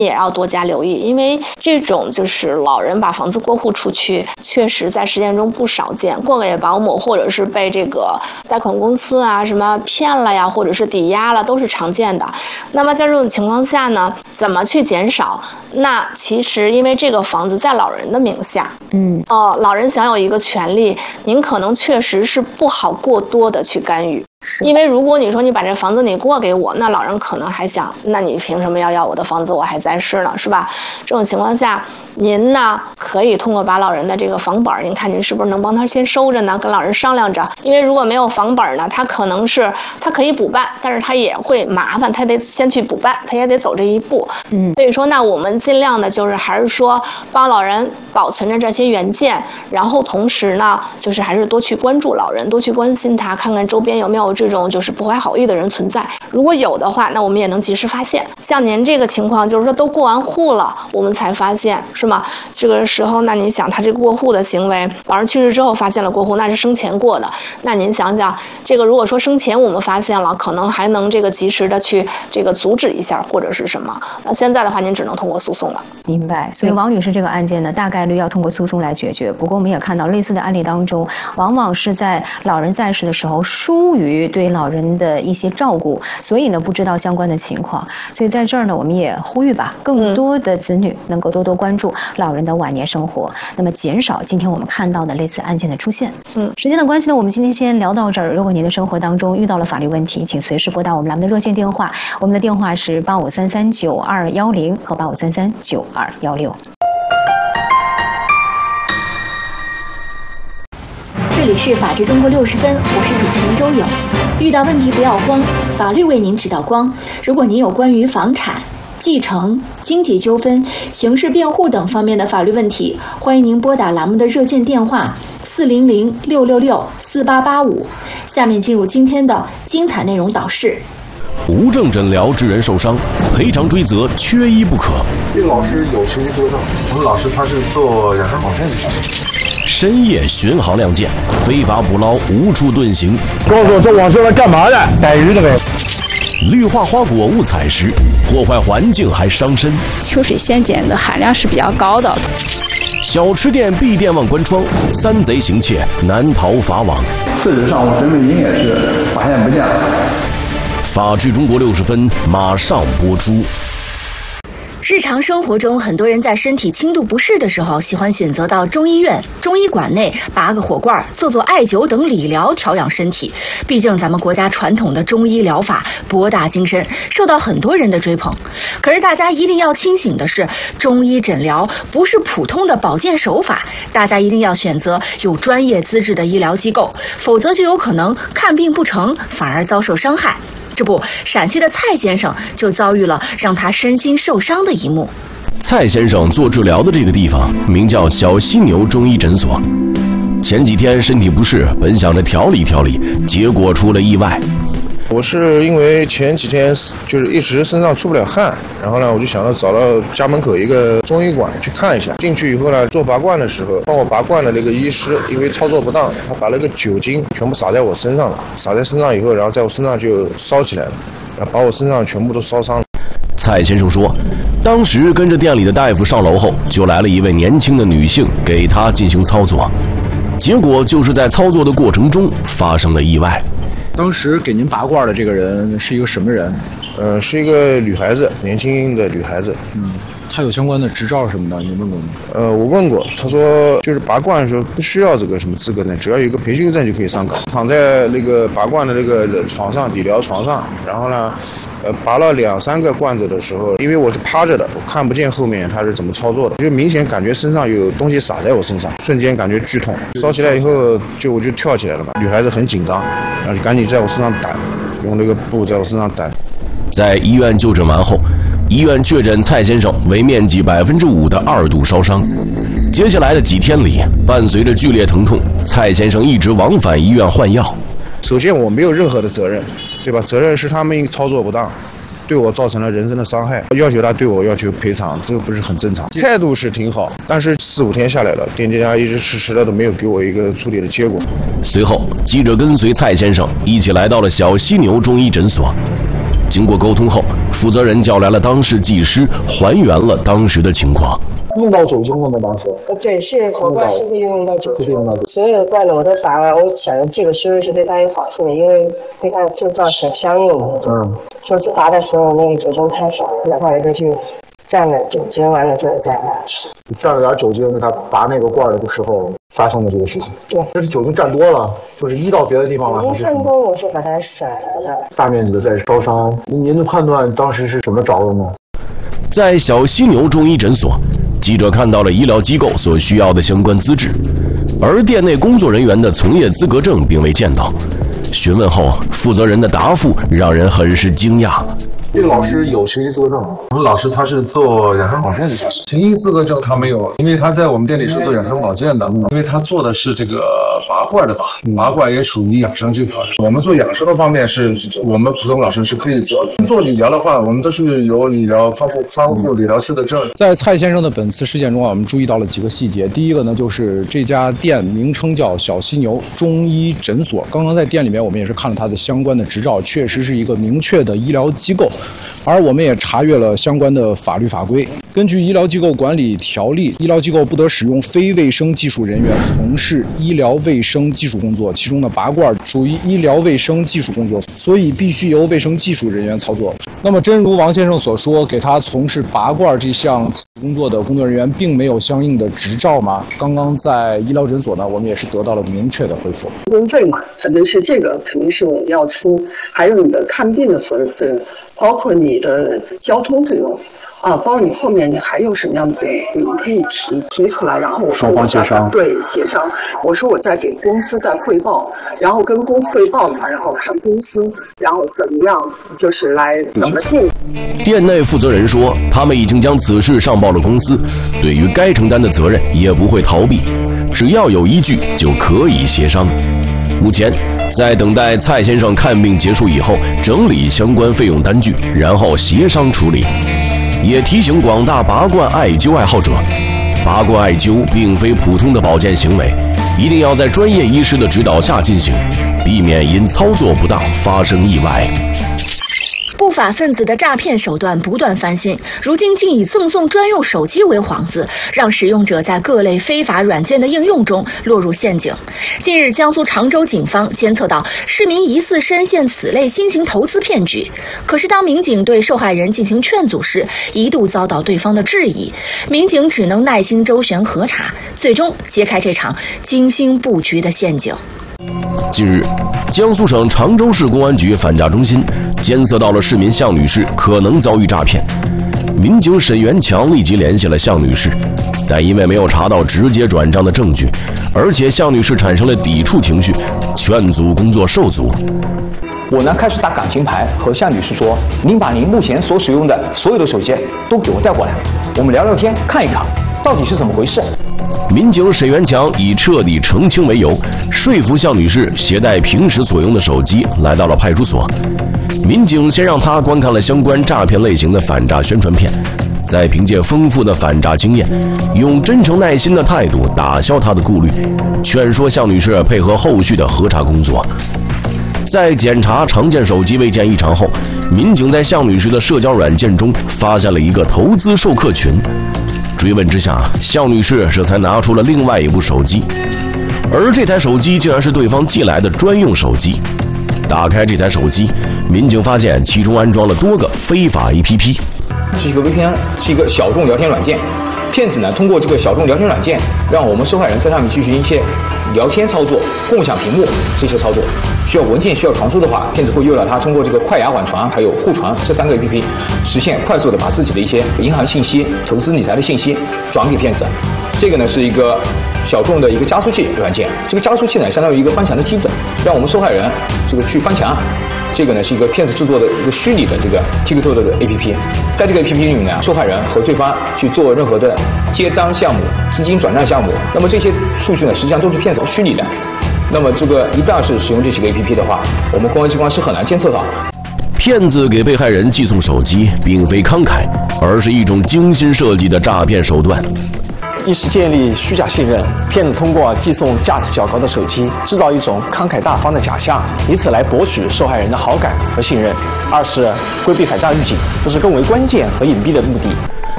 也要多加留意，因为这种就是老人把房子过户出去，确实在实践中不少见，过给保姆或者是被这个贷款公司啊什么骗了呀，或者是抵押了，都是常见的。那么在这种情况下呢，怎么去减少？那其实因为这个房子在老人的名下，老人享有一个权利，您可能确实是不好过多的去干预。因为如果你说你把这房子你过给我，那老人可能还想，那你凭什么要我的房子？我还在世呢，是吧？这种情况下，您呢可以通过把老人的这个房本，您看您是不是能帮他先收着呢？跟老人商量着，因为如果没有房本呢，他可能是他可以补办，但是他也会麻烦，他得先去补办，他也得走这一步。所以说那我们尽量的就是还是说帮老人保存着这些原件，然后同时呢，就是还是多去关注老人，多去关心他，看看周边有没有这种就是不怀好意的人存在。如果有的话，那我们也能及时发现。像您这个情况，就是说都过完户了，我们才发现，是吗？这个时候，那您想他这个过户的行为，老人去世之后发现了过户，那是生前过的。那您想想，这个如果说生前我们发现了，可能还能这个及时的去这个阻止一下，或者是什么。那现在的话，您只能通过诉讼了。 明白。所以王女士这个案件呢，大概率要通过诉讼来解决。不过我们也看到类似的案例当中，往往是在老人在世的时候疏于对老人的一些照顾，所以呢不知道相关的情况。所以在这儿呢，我们也呼吁吧，更多的子女能够多多关注老人的晚年生活，那么减少今天我们看到的类似案件的出现。时间的关系呢，我们今天先聊到这儿。如果您的生活当中遇到了法律问题，请随时拨打我们栏目的热线电话，我们的电话是85339210和85339216。 这里是法治中国60分，我是主持人周友。遇到问题不要慌，法律为您指导光。如果您有关于房产、继承、经济纠纷、刑事辩护等方面的法律问题，欢迎您拨打栏目的热线电话400-666-4885。下面进入今天的精彩内容导视。 无证诊疗致人受伤，赔偿追责缺一不可。 这个老师有学习作证，我们老师他是做养生保健的。 深夜巡航亮剑，非法捕捞无处遁形。 告诉我这网是来干嘛的？逮鱼的呗。 绿化花果误采食，破坏环境还伤身。 秋水仙碱的含量是比较高的。 小吃店闭店忘关窗，三贼行窃难逃法网。 4日上午沈伟英也是发现不见了。 法治中国60分马上播出。 日常生活中，很多人在身体轻度不适的时候，喜欢选择到中医院、中医馆内拔个火罐、做艾灸等理疗调养身体。毕竟咱们国家传统的中医疗法博大精深，受到很多人的追捧。可是大家一定要清醒的是，中医诊疗不是普通的保健手法，大家一定要选择有专业资质的医疗机构，否则就有可能看病不成，反而遭受伤害。这不，陕西的蔡先生就遭遇了让他身心受伤的一幕。 蔡先生做治疗的这个地方名叫小犀牛中医诊所。前几天身体不适，本想着调理调理，结果出了意外。 我是因为前几天就是一直身上出不了汗，然后呢，我就想着找到家门口一个中医馆去看一下。进去以后呢，做拔罐的时候，帮我拔罐的那个医师，因为操作不当，他把那个酒精全部洒在我身上了。洒在身上以后，然后在我身上就烧起来了，然后把我身上全部都烧伤了。 蔡先生说，当时跟着店里的大夫上楼后，就来了一位年轻的女性给他进行操作，结果就是在操作的过程中发生了意外。 当时给您拔罐的这个人是一个什么人？ 是一个女孩子，年轻的女孩子。 她有相关的执照什么的，你问过吗？ 我问过，她说就是拔罐的时候不需要这个什么资格证，只要有一个培训证就可以上岗。躺在那个拔罐的那个床上，理疗床上，然后呢，拔了2-3个罐子的时候，因为我是趴着的，我看不见后面他是怎么操作的，就明显感觉身上有东西洒在我身上，瞬间感觉剧痛，烧起来以后我就跳起来了嘛。女孩子很紧张，然后就赶紧在我身上掸，用那个布在我身上掸。 在医院就诊完后，医院确诊蔡先生为面积5%的2度烧伤。接下来的几天里，伴随着剧烈疼痛，蔡先生一直往返医院换药。 首先我没有任何的责任，对吧？责任是他们操作不当，对我造成了人身的伤害，要求他对我要求赔偿，这个不是很正常。态度是挺好，但是4-5天下来了，店家一直迟迟的都没有给我一个处理的结果。 随后，记者跟随蔡先生一起来到了小犀牛中医诊所。 经过沟通后，负责人叫来了当事技师，还原了当时的情况。 用到酒精了吗？当时？ 对，是火罐是会用到酒精。所有的罐子我都拔了，我想这个修是对它有好处的，因为对它的症状是相应的。首次拔的时候那个酒精太少，然后就去蘸了酒精，完了之后再拔。 蘸了点酒精，他拔那个罐的时候发生的这个事情。对，这是酒精蘸多了，就是移到别的地方了。 蘸多我是把它甩了的。 大面积的在烧伤，您的判断当时是怎么着的呢？ 在小犀牛中医诊所，记者看到了医疗机构所需要的相关资质，而店内工作人员的从业资格证并未见到。询问后，负责人的答复让人很是惊讶。 这个老师有行医资格证吗？ 我们老师他是做养生保健的，行医资格证他没有，因为他在我们店里是做养生保健的，因为他做的是这个拔罐的吧，拔罐也属于养生这块。我们做养生的方面是我们普通老师是可以做的，做理疗的话，我们都是有理疗康复理疗师的证。 在蔡先生的本次事件中啊，我们注意到了几个细节。第一个呢，就是这家店名称叫小犀牛中医诊所。刚刚在店里面，我们也是看了它的相关的执照，确实是一个明确的医疗机构。而我们也查阅了相关的法律法规。根据《医疗机构管理条例》，医疗机构不得使用非卫生技术人员从事医疗卫生技术工作，其中的拔罐属于医疗卫生技术工作，所以必须由卫生技术人员操作。那么，真如王先生所说，给他从事拔罐这项工作的工作人员并没有相应的执照吗？刚刚在医疗诊所呢，我们也是得到了明确的回复。 公费嘛，肯定是这个，肯定是我们要出，还有你的看病的所有费用，包括你的交通费用。包括你后面你还有什么样的费用，你可以提出来，然后我双方协商。 对，协商。我说我再给公司再汇报，然后跟公司汇报的话，然后看公司，然后怎么样，就是来怎么定。 店内负责人说，他们已经将此事上报了公司，对于该承担的责任也不会逃避，只要有依据就可以协商。目前在等待蔡先生看病结束以后，整理相关费用单据，然后协商处理。也提醒广大拔罐艾灸爱好者，拔罐艾灸并非普通的保健行为，一定要在专业医师的指导下进行，避免因操作不当发生意外。 不法分子的诈骗手段不断翻新，如今竟以赠送专用手机为幌子，让使用者在各类非法软件的应用中落入陷阱。近日，江苏常州警方监测到市民疑似深陷此类新型投资骗局。可是当民警对受害人进行劝阻时，一度遭到对方的质疑，民警只能耐心周旋核查，最终揭开这场精心布局的陷阱。 近日，江苏省常州市公安局反诈中心监测到了市民向女士可能遭遇诈骗。民警沈元强立即联系了向女士，但因为没有查到直接转账的证据，而且向女士产生了抵触情绪，劝阻工作受阻。 我呢开始打感情牌，和向女士说：“您把您目前所使用的所有的手机都给我带过来，我们聊聊天，看一看到底是怎么回事。” 民警沈元强以彻底澄清为由，说服向女士携带平时所用的手机来到了派出所。民警先让她观看了相关诈骗类型的反诈宣传片，再凭借丰富的反诈经验，用真诚耐心的态度打消她的顾虑，劝说向女士配合后续的核查工作。在检查常见手机未见异常后，民警在向女士的社交软件中发现了一个投资授课群。追问之下，向女士这才拿出了另外一部手机，而这台手机竟然是对方寄来的专用手机。打开这台手机，民警发现其中安装了多个非法 APP。 是一个 VPN， 是一个小众聊天软件。骗子呢通过这个小众聊天软件，让我们受害人在上面进行一些聊天操作、共享屏幕这些操作。需要文件需要传输的话，骗子会诱导他通过这个快牙缓传还有互传这3个 APP， 实现快速的把自己的一些银行信息、投资理财的信息转给骗子。这个呢是一个小众的一个加速器软件，这个加速器呢相当于一个翻墙的机子，让我们受害人这个去翻墙。这个呢是一个骗子制作的一个虚拟的这个 TikTok 的 APP， 在这个 APP 里面呢，受害人和对方去做任何的接单项目、资金转账项目，那么这些数据呢实际上都是骗子虚拟的。那么这个一旦是使用这几个 APP 的话，我们公安机关是很难监测到。 骗子给被害人寄送手机并非慷慨，而是一种精心设计的诈骗手段。 一是建立虚假信任，骗子通过寄送价值较高的手机，制造一种慷慨大方的假象，以此来博取受害人的好感和信任；二是规避反诈预警，这是更为关键和隐蔽的目的。